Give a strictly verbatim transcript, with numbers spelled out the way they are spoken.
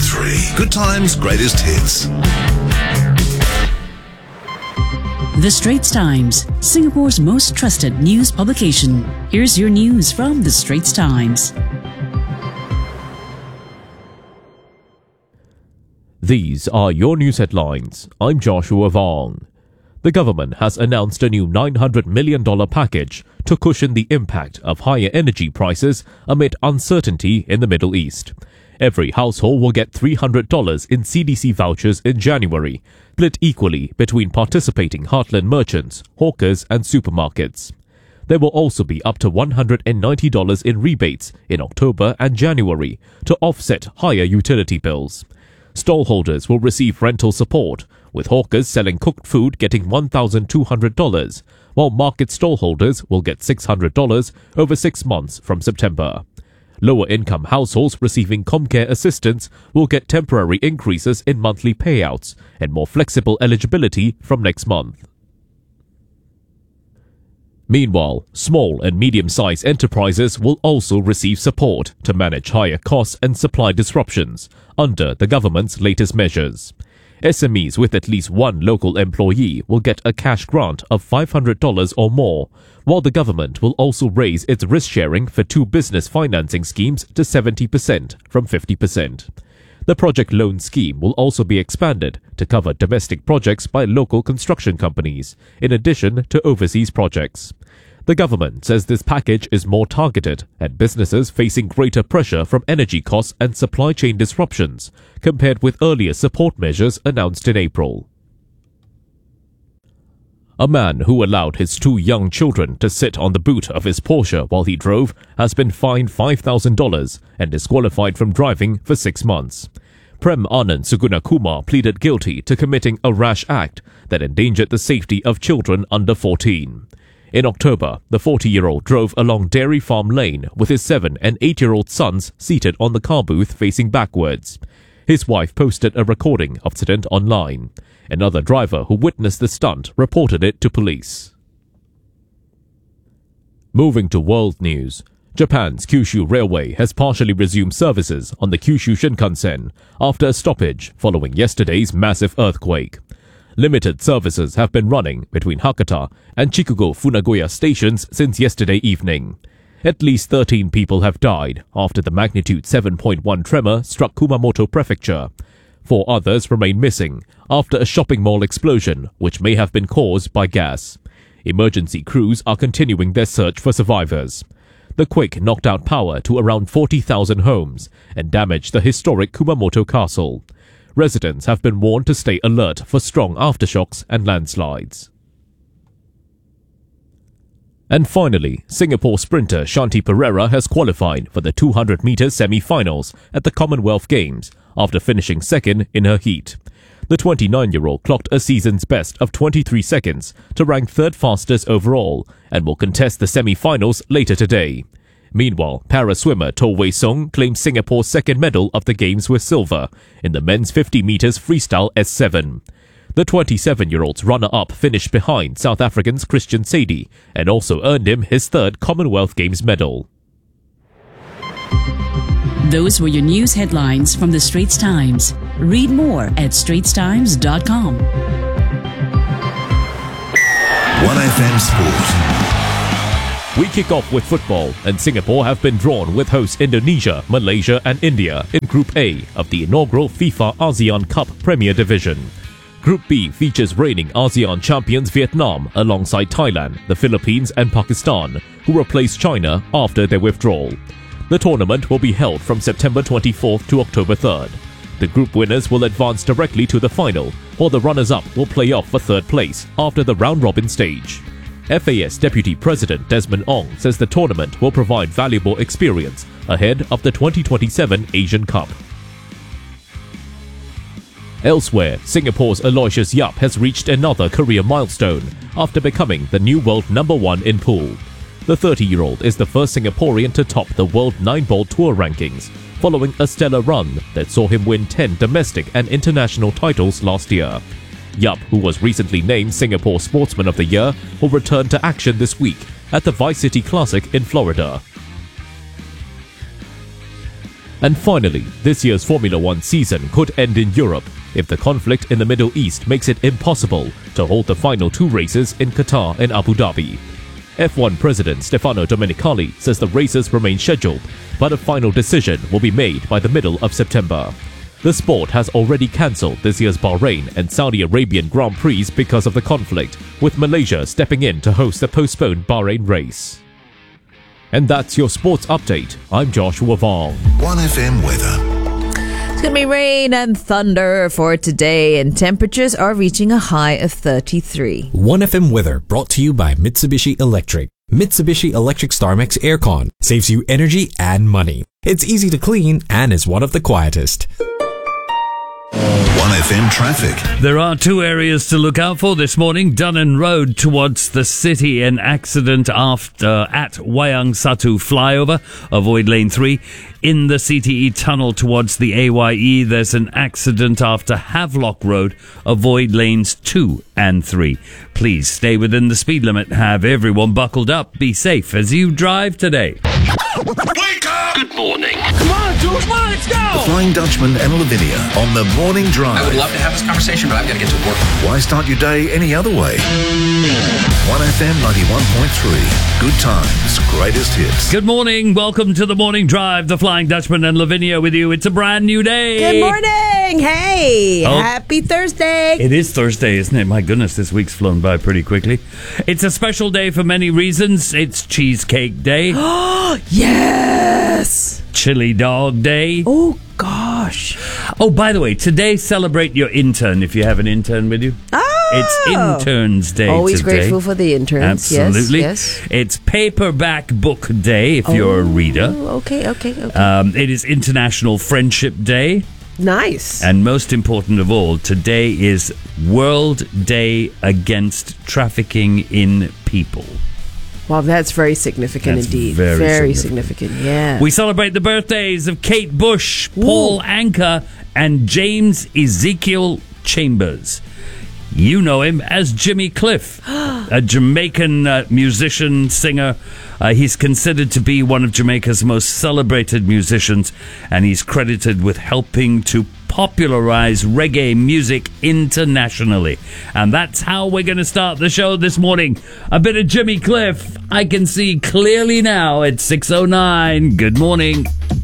three. Good times, greatest hits. The Straits Times, Singapore's most trusted news publication. Here's your news from The Straits Times. These are your news headlines. I'm Joshua Vong. The government has announced a new nine hundred million dollars package to cushion the impact of higher energy prices amid uncertainty in the Middle East. Every household will get three hundred dollars in C D C vouchers in January, split equally between participating heartland merchants, hawkers and supermarkets. There will also be up to one hundred ninety dollars in rebates in October and January to offset higher utility bills. Stallholders will receive rental support, with hawkers selling cooked food getting one thousand two hundred dollars, while market stallholders will get six hundred dollars over six months from September. Lower-income households receiving Comcare assistance will get temporary increases in monthly payouts and more flexible eligibility from next month. Meanwhile, small and medium-sized enterprises will also receive support to manage higher costs and supply disruptions under the government's latest measures. S M Es with at least one local employee will get a cash grant of five hundred dollars or more, while the government will also raise its risk-sharing for two business financing schemes to seventy percent from fifty percent. The project loan scheme will also be expanded to cover domestic projects by local construction companies, in addition to overseas projects. The government says this package is more targeted at businesses facing greater pressure from energy costs and supply chain disruptions compared with earlier support measures announced in April. A man who allowed his two young children to sit on the boot of his Porsche while he drove has been fined five thousand dollars and disqualified from driving for six months. Prem Anand Sugunakumar pleaded guilty to committing a rash act that endangered the safety of children under fourteen. In October, the forty-year-old drove along Dairy Farm Lane with his seven and eight-year-old sons seated on the car booth facing backwards. His wife posted a recording of the incident online. Another driver who witnessed the stunt reported it to police. Moving to world news, Japan's Kyushu Railway has partially resumed services on the Kyushu Shinkansen after a stoppage following yesterday's massive earthquake. Limited services have been running between Hakata and Chikugo Funagoya stations since yesterday evening. At least thirteen people have died after the magnitude seven point one tremor struck Kumamoto Prefecture. Four others remain missing after a shopping mall explosion which may have been caused by gas. Emergency crews are continuing their search for survivors. The quake knocked out power to around forty thousand homes and damaged the historic Kumamoto Castle. Residents have been warned to stay alert for strong aftershocks and landslides. And finally, Singapore sprinter Shanti Pereira has qualified for the two hundred metre semi-finals at the Commonwealth Games after finishing second in her heat. The twenty-nine-year-old clocked a season's best of twenty-three seconds to rank third fastest overall and will contest the semi-finals later today. Meanwhile, para-swimmer To Wei Song claimed Singapore's second medal of the Games with silver in the men's fifty metres freestyle S seven. The twenty-seven-year-old's runner-up finished behind South African's Christian Sadie and also earned him his third Commonwealth Games medal. Those were your news headlines from The Straits Times. Read more at straits times dot com. one F M Sport. We kick off with football, and Singapore have been drawn with hosts Indonesia, Malaysia and India in Group A of the inaugural FIFA ASEAN Cup Premier Division. Group B features reigning ASEAN champions Vietnam alongside Thailand, the Philippines and Pakistan, who replaced China after their withdrawal. The tournament will be held from September twenty-fourth to October third. The group winners will advance directly to the final, while the runners-up will play off for third place after the round-robin stage. F A S Deputy President Desmond Ong says the tournament will provide valuable experience ahead of the twenty twenty-seven Asian Cup. Elsewhere, Singapore's Aloysius Yap has reached another career milestone after becoming the new world number one in pool. The thirty-year-old is the first Singaporean to top the World nine Ball Tour rankings, following a stellar run that saw him win ten domestic and international titles last year. Yap, who was recently named Singapore Sportsman of the Year, will return to action this week at the Vice City Classic in Florida. And finally, this year's Formula One season could end in Europe if the conflict in the Middle East makes it impossible to hold the final two races in Qatar and Abu Dhabi. F one President Stefano Domenicali says the races remain scheduled, but a final decision will be made by the middle of September. The sport has already cancelled this year's Bahrain and Saudi Arabian Grand Prix because of the conflict, with Malaysia stepping in to host the postponed Bahrain race. And that's your sports update. I'm Joshua Vong. one F M weather. It's going to be rain and thunder for today, and temperatures are reaching a high of thirty-three. one F M weather brought to you by Mitsubishi Electric. Mitsubishi Electric StarMax Aircon saves you energy and money. It's easy to clean and is one of the quietest. one F M traffic. There are two areas to look out for this morning. Dunnan Road towards the city, an accident after at Wayang Satu flyover. Avoid lane three. In the C T E tunnel towards the A Y E, there's an accident after Havelock Road. Avoid lanes two and three. Please stay within the speed limit. Have everyone buckled up. Be safe as you drive today. Wake up! Good morning. Come on, Jules, come on, let's go! The Flying Dutchman and Lavinia on the Morning Drive. I would love to have this conversation, but I've got to get to work. Why start your day any other way? one F M ninety-one point three. Good times, greatest hits. Good morning. Welcome to the Morning Drive. The Flying Dutchman and Lavinia with you. It's a brand new day. Good morning! Hey! Oh. Happy Thursday! It is Thursday, isn't it? My goodness, this week's flown by pretty quickly. It's a special day for many reasons. It's Cheesecake Day. Yes! Chili Dog Day. Oh, gosh. Oh, by the way, today celebrate your intern if you have an intern with you. Oh! It's Interns Day Always today. grateful for the interns. Absolutely. Yes, yes. It's Paperback Book Day if you're a reader. Okay, okay, okay. Um, it is International Friendship Day. Nice. And most important of all, today is World Day Against Trafficking in People. Well, that's very significant That's indeed. very significant. yeah. We celebrate the birthdays of Kate Bush, Paul Anka, and James Ezekiel Chambers. You know him as Jimmy Cliff, a Jamaican uh, musician, singer. Uh, he's considered to be one of Jamaica's most celebrated musicians, and he's credited with helping to popularize reggae music internationally. And that's how we're going to start the show this morning. A bit of Jimmy Cliff. I can see clearly now at six oh nine. Good morning.